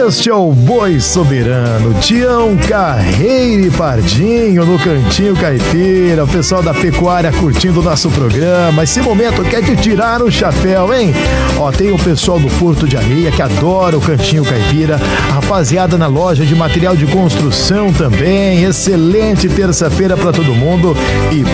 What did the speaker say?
Este é o Boi Soberano, Tião Carreiro e Pardinho no Cantinho Caipira, o pessoal da pecuária curtindo o nosso programa. Esse momento quer te tirar o chapéu, hein? Ó, tem o pessoal do Porto de Areia que adora o Cantinho Caipira, a rapaziada na loja de material de construção também. Excelente terça-feira pra todo mundo e